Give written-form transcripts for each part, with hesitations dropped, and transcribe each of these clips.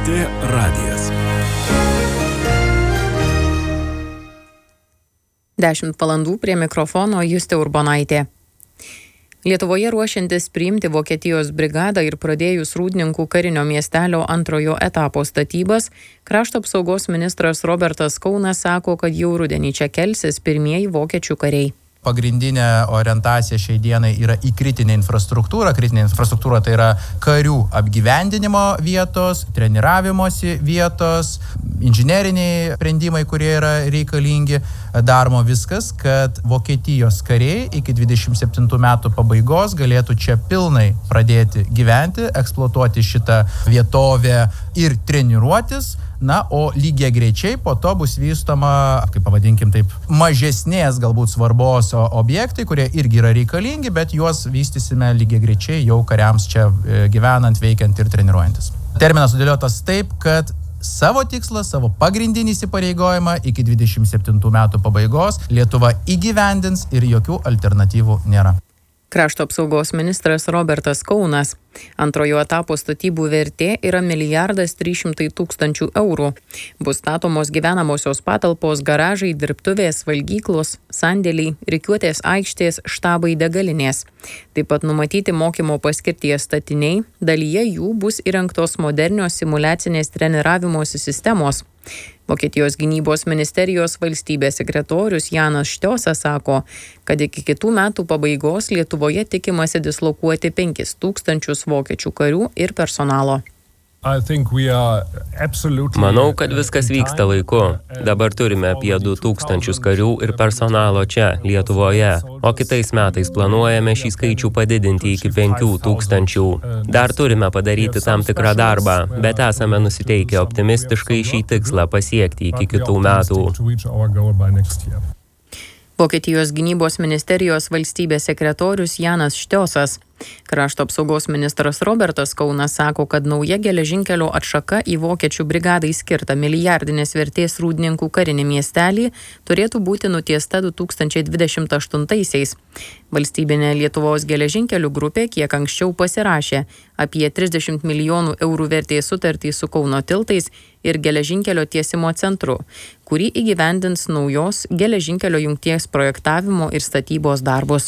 LRT radijas. 10 valandų prie mikrofono Justė Urbonaitė. Lietuvoje ruošiantis priimti Vokietijos brigadą ir pradėjus Rūdninkų karinio miestelio antrojo etapo statybas, krašto apsaugos ministras Robertas Kaunas sako, kad jau rudenį čia kelsis pirmieji vokiečių kariai. Pagrindinė orientacija šiai dienai yra į kritinę infrastruktūrą. Kritinė infrastruktūra tai yra karių apgyvendinimo vietos, treniravimosi vietos, inžineriniai sprendimai, kurie yra reikalingi. Daroma viskas, kad Vokietijos kariai iki 27 metų pabaigos galėtų čia pilnai pradėti gyventi, eksploatuoti šitą vietovę ir treniruotis. Na, o lygiai greičiai po to bus vystoma, kaip pavadinkim taip, mažesnės galbūt svarbos objektai, kurie irgi yra reikalingi, bet juos vystysime lygiai greičiai jau kariams čia gyvenant, veikiant ir treniruojantis. Terminas sudėliotas taip, kad savo tikslą, savo pagrindinį įsipareigojimą iki 27 metų pabaigos Lietuva įgyvendins ir jokių alternatyvų nėra. Krašto apsaugos ministras Robertas Kaunas. Antrojo etapo statybų vertė yra 1,3 milijardas eurų. Bus statomos gyvenamosios patalpos, garažai, dirbtuvės, valgyklos, sandėliai, rikiuotės aikštės, štabai, degalinės. Taip pat numatyti mokymo paskirties statiniai, dalyje jų bus įrengtos modernios simuliacinės treniravimosi sistemos. Vokietijos gynybos ministerijos valstybės sekretorius Janas Štiosas sako, kad iki kitų metų pabaigos Lietuvoje tikimasi dislokuoti 5,000 vokiečių karių ir personalo. Manau, kad viskas vyksta laiku. Dabar turime apie 2,000 karių ir personalo čia, Lietuvoje, o kitais metais planuojame šį skaičių padidinti iki 5,000. Dar turime padaryti tam tikrą darbą, bet esame nusiteikę optimistiškai šį tikslą pasiekti iki kitų metų. Vokietijos gynybos ministerijos valstybės sekretorius Janas Štiosas. Krašto apsaugos ministras Robertas Kaunas sako, kad nauja geležinkelio atšaka į vokiečių brigadai skirtą milijardinės vertės Rūdninkų karinį miestelį turėtų būti nutiesta 2028-aisiais. Valstybinė Lietuvos geležinkelių grupė kiek anksčiau pasirašė apie 30 milijonų eurų vertės sutartį su Kauno tiltais ir geležinkelio tiesimo centru, kurį įgyvendins naujos geležinkelio jungties projektavimo ir statybos darbus.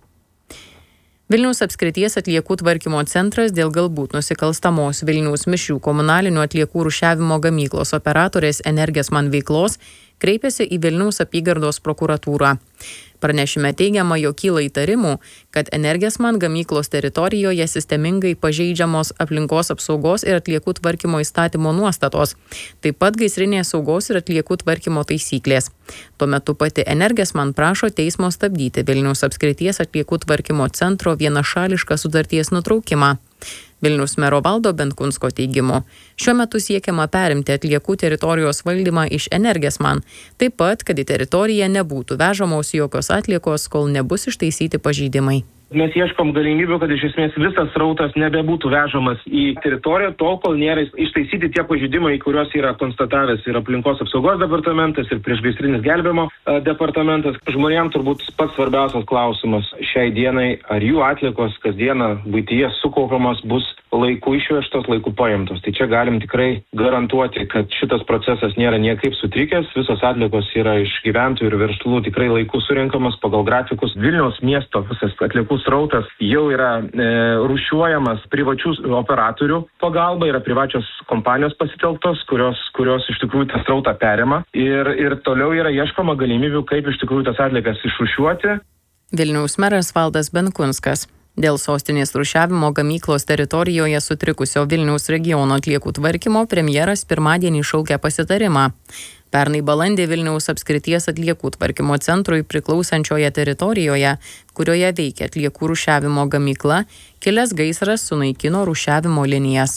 Vilniaus apskrities atliekų tvarkymo centras dėl galbūt nusikalstamos Vilniaus mišrių komunalinių atliekų rūšiavimo gamyklos operatorės Energesman veiklos kreipėsi į Vilniaus apygardos prokuratūrą. Pranešime teigiama, jog kyla įtarimų, kad Energesman gamyklos teritorijoje sistemingai pažeidžiamos aplinkos apsaugos ir atliekų tvarkymo įstatymo nuostatos, taip pat gaisrinės saugos ir atliekų tvarkymo taisyklės. Tuo metu pati Energesman prašo teismo stabdyti Vilniaus apskrities atliekų tvarkymo centro vienašališką sutarties nutraukimą. Vilniaus mero Valdo Benkunsko teigimu, šiuo metu siekiama perimti atliekų teritorijos valdymą iš Energesman, taip pat, kad į teritoriją nebūtų vežamos jokios atliekos, kol nebus ištaisyti pažeidimai. Mes ieškom galimybių, kad iš esmės visas srautas nebebūtų vežamas į teritoriją, tol kol nėra ištaisyti tie pažeidimai, kuriuos yra konstatavęs ir aplinkos apsaugos departamentas, ir priešgaisrinis gelbėjimo departamentas. Žmonėms turbūt pats svarbiausias klausimas šiai dienai, ar jų atliekos kasdieną buityje sukaupiamos bus laiku išvežtos, laiku paimtos. Tai čia galim tikrai garantuoti, kad šitas procesas nėra niekaip sutrikęs, visos atliekos yra iš gyventojų ir verslų tikrai laiku surenkamos pagal grafikus. Vilniaus miesto visas atliekų srautas jau yra rūšiuojamas privačių operatorių pagalba, yra privačios kompanijos pasitelktos, kurios iš tikrųjų tą srautą perima ir toliau yra ieškoma galimybių, kaip iš tikrųjų tas atliekas išrūšiuoti. Vilniaus meras Valdas Benkunskas. Dėl sostinės rūšiavimo gamyklos teritorijoje sutrikusio Vilniaus regiono atliekų tvarkymo premjeras pirmadienį šaukė pasitarimą. Pernai balandį Vilniaus apskrities atliekų tvarkymo centrui priklausančioje teritorijoje, kurioje veikia atliekų rūšiavimo gamykla, kilęs gaisras sunaikino rūšiavimo linijas.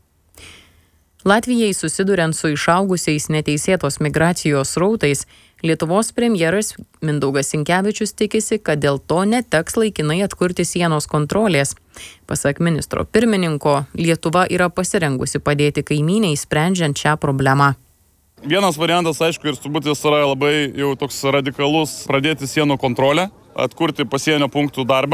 Latvijai susiduriant su išaugusiais neteisėtos migracijos srautais, Lietuvos premjeras Mindaugas Sinkevičius tikisi, kad dėl to neteks laikinai atkurti sienos kontrolės. Pasak ministro pirmininko, Lietuva yra pasirengusi padėti kaimynei sprendžiant šią problemą. Vienas variantas, aišku, ir turbūt jis yra labai jau toks radikalus, pradėti sienų kontrolę, atkurti pasienio punktų darbą,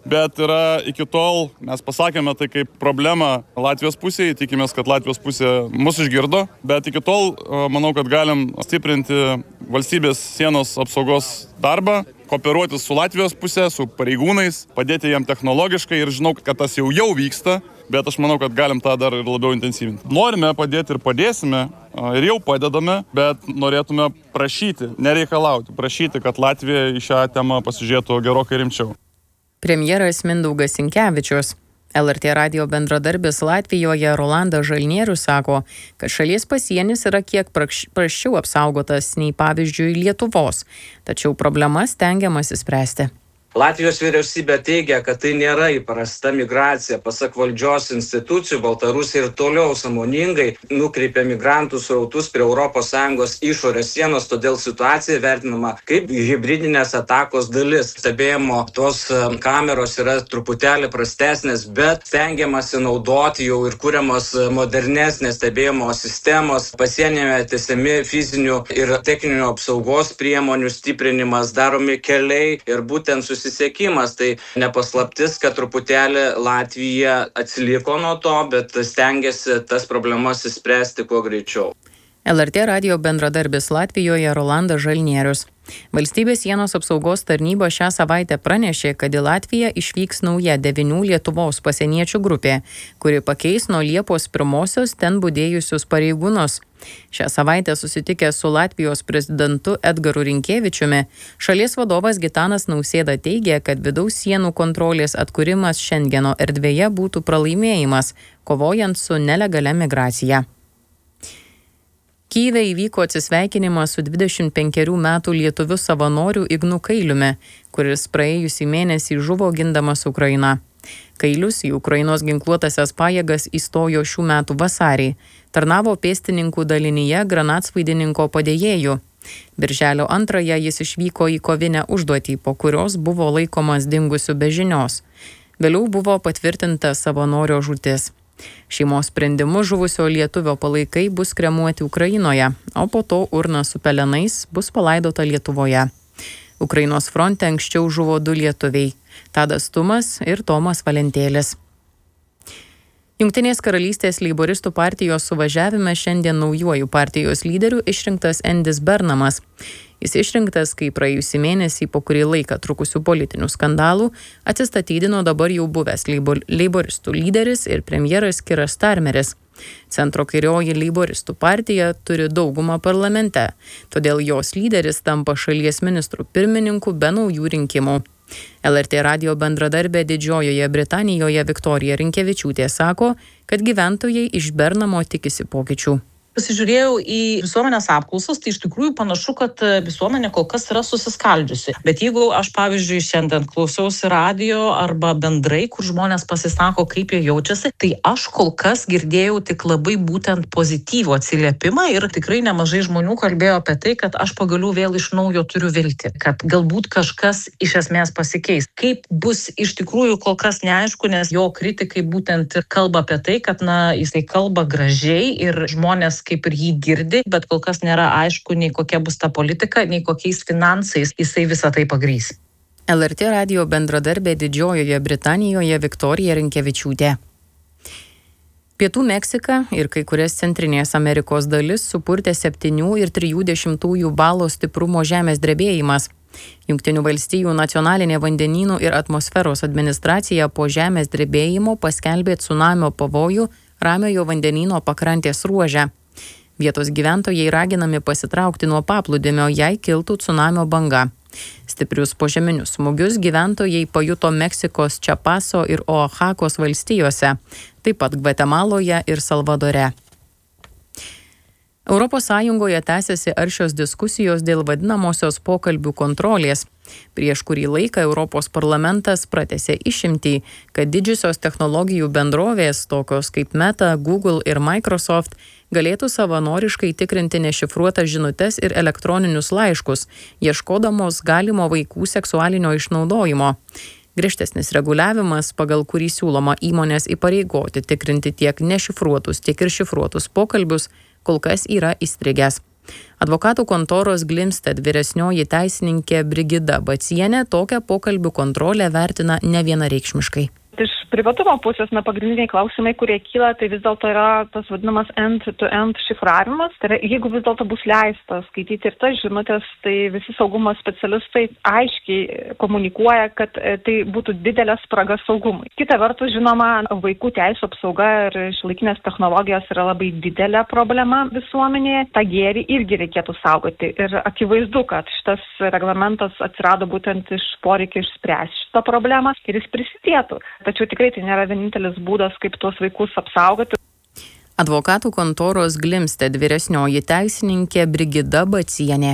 bet yra iki tol, mes pasakėme tai kaip problemą Latvijos pusėje, tikimės, kad Latvijos pusė mus išgirdo, bet iki tol manau, kad galim stiprinti valstybės sienos apsaugos darbą, kooperuotis su Latvijos pusė, su pareigūnais, padėti jiem technologiškai ir žinau, kad tas jau vyksta, bet aš manau, kad galim tą dar ir labiau intensyvinti. Norime padėti ir padėsime ir jau padedame, bet norėtume prašyti, nereikalauti, prašyti, kad Latvija į šią temą pasižiūrėtų gerokai rimčiau. Premjeras Mindaugas Sinkevičius. LRT radijo bendradarbis Latvijoje Rolandas Žalnierius sako, kad šalies pasienis yra kiek prasčiau apsaugotas nei pavyzdžiui Lietuvos, tačiau problemas stengiamasi spręsti. Latvijos vyriausybė teigia, kad tai nėra įprasta migracija. Pasak valdžios institucijų, Baltarusija ir toliau sąmoningai nukreipia migrantų srautus prie ES išorės sienos, todėl situacija vertinama kaip hibridinės atakos dalis. Stebėjimo tos kameros yra truputėlį prastesnės, bet stengiamasi naudoti jau ir kuriamos modernesnės stebėjimo sistemos, pasienyje tiesiami fizinių ir techninių apsaugos priemonių stiprinimas, daromi keliai ir būtent susisiekimas. Tai nepaslaptis, kad truputėlį Latvija atsiliko nuo to, bet stengiasi tas problemas išspręsti kuo greičiau. LRT radijo bendradarbis Latvijoje Rolandas Žalnierius. Valstybės sienos apsaugos tarnyba šią savaitę pranešė, kad į Latviją išvyks nauja 9 Lietuvos pasieniečių grupė, kuri pakeis nuo Liepos 1 ten budėjusius pareigūnus. Šią savaitę susitikęs su Latvijos prezidentu Edgaru Rinkevičiumi, šalies vadovas Gitanas Nausėda teigė, kad vidaus sienų kontrolės atkūrimas Šengeno erdvėje būtų pralaimėjimas, kovojant su nelegalia migracija. Kyjive įvyko atsisveikinimas su 25 metų lietuviu savanoriu Ignu Kailiumi, kuris praėjusį mėnesį žuvo gindamas Ukrainą. Kailius į Ukrainos ginkluotasias pajėgas įstojo šių metų vasarį. Tarnavo pėstininkų dalinyje granatsvaidininko padėjėju. Birželio 2 jis išvyko į kovinę užduotį, po kurios buvo laikomas dingusiu be žinios. Vėliau buvo patvirtinta savanorio žūtis. Šeimos sprendimu žuvusio lietuvio palaikai bus kremuoti Ukrainoje, o po to urna su pelenais bus palaidota Lietuvoje. Ukrainos fronte anksčiau žuvo 2 lietuviai – Tadas Tumas ir Tomas Valentėlis. Jungtinės karalystės leiboristų partijos suvažiavime šiandien naujuoju partijos lyderiu išrinktas Endis Bernamas. Jis išrinktas, kai praėjusį mėnesį po kurį laiką trukusių politinių skandalų atsistatydino dabar jau buvęs leiboristų lyderis ir premjeras Kiras Starmeris. Centro kairioji leiboristų partija turi daugumą parlamente, todėl jos lyderis tampa šalies ministrų pirmininku be naujų rinkimų. LRT radijo bendradarbė Didžiojoje Britanijoje Viktorija Rinkevičiūtė sako, kad gyventojai iš Bernamo tikisi pokyčių. Pasižiūrėjau į visuomenės apklausas, tai iš tikrųjų panašu, kad visuomenė kol kas yra susiskaldžiusi. Bet jeigu aš, pavyzdžiui, šiandien klausiausi radijo arba bendrai, kur žmonės pasisako, kaip jie jaučiasi, tai aš kol kas girdėjau tik labai būtent pozityvų atsiliepimą ir tikrai nemažai žmonių kalbėjo apie tai, kad aš pagaliau vėl iš naujo turiu viltį, kad galbūt kažkas iš esmės pasikeis. Kaip bus iš tikrųjų kol kas neaišku, nes jo kritikai būtent kalba apie tai, kad jisai kalba gražiai ir žmonės kaip ir jį girdi, bet kol kas nėra aišku, nei kokia bus ta politika, nei kokiais finansais jisai visą tai pagrys. LRT radijo bendradarbė Didžiojoje Britanijoje Viktorija Rinkevičiūtė. Pietų Meksika ir kai kurias Centrinės Amerikos dalis supurtė 7,3 balo stiprumo žemės drebėjimas. Jungtinių valstijų nacionalinė vandenynų ir atmosferos administracija po žemės drebėjimo paskelbė cunamio pavojų Ramiojo vandenyno pakrantės ruože. Vietos gyventojai raginami pasitraukti nuo paplūdimio, jei kiltų cunamio banga. Stiprius požeminius smūgius gyventojai pajuto Meksikos Čiapaso ir Oaxakos valstijose, taip pat Gvatemaloje ir Salvadore. Europos Sąjungoje tęsiasi aršios diskusijos dėl vadinamosios pokalbių kontrolės. Prieš kurį laiką Europos parlamentas pratęsė išimtį, kad didžiosios technologijų bendrovės, tokios kaip Meta, Google ir Microsoft, galėtų savanoriškai tikrinti nešifruotas žinutes ir elektroninius laiškus, ieškodamos galimo vaikų seksualinio išnaudojimo. Griežtesnis reguliavimas, pagal kurį siūloma įmonės įpareigoti tikrinti tiek nešifruotus, tiek ir šifruotus pokalbius, kol kas yra įstrigęs. Advokatų kontoros Glimstedt vyresnioji teisininkė Brigida Bacienė tokią pokalbių kontrolę vertina nevienareikšmiškai. Iš privatumo pusės, pagrindiniai klausimai, kurie kyla, tai vis dėlto yra tas vadinamas end-to-end šifravimas. Tai yra, jeigu vis dėlto bus leista skaityti ir tas žinutės, tai visi saugumo specialistai aiškiai komunikuoja, kad tai būtų didelė spraga saugumui. Kita vertus, žinoma, vaikų teisų apsauga ir šiuolaikinės technologijos yra labai didelė problema visuomenėje. Ta gėrį irgi reikėtų saugoti. Ir akivaizdu, kad šitas reglamentas atsirado būtent iš poreikio išspręsti šitą problemą ir jis prisidėtų. Tačiau tikrai tai nėra vienintelis būdas, kaip tuos vaikus apsaugoti. Advokatų kontoros Glimstedt vyresnioji teisininkė Brigida Bacienė.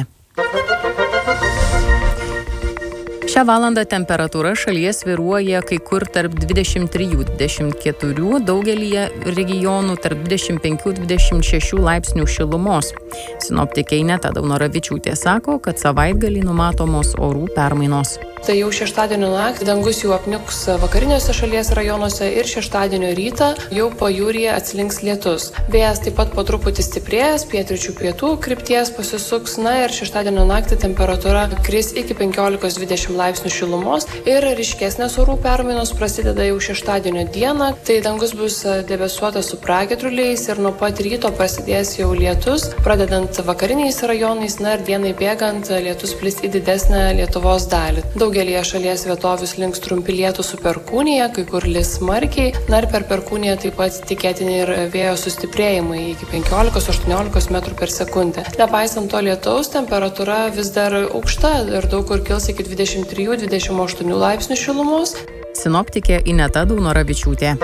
Šią valandą temperatūra šalyje svyruoja kai kur tarp 23–24, daugelyje regionų tarp 25–26 laipsnių šilumos. Sinoptikė Ineta Daunoravičiūtė sako, kad savaitgalį numatomos orų permainos. Tai jau šeštadienio naktį dangus jau apniuks vakariniuose šalies rajonuose ir šeštadienio rytą jau pajūryje atslinks lietus. Vėjas taip pat po truputį stiprės, pietryčių pietų krypties pasisuks, ir šeštadienio naktį temperatūra kris iki 15–20 laipsnių šilumos ir ryškesnės orų permainos prasideda jau šeštadienio dieną. Tai dangus bus debesuotas su pragiedruliais ir nuo pat ryto prasidės jau lietus, pradedant vakariniais rajonais, ir dienai bėgant lietus plis į didesnę Lietuvos dalį. Daugelį šalies vietovių slinks trumpi lietūs su perkūnija, kai kur lis smarkiai, ir per perkūniją taip pat tikėtini ir vėjo sustiprėjimai iki 15–18 metrų per sekundę. Nepaisant to lietaus, temperatūra vis dar aukšta ir daug kur kils iki 23–28 laipsnių šilumos. Sinoptikė Ineta Daunoravičiūtė.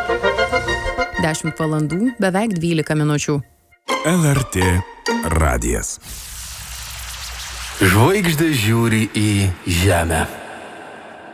10 valandų beveik 12 minučių. LRT radijas. Žvaigždės žiūri į žemę.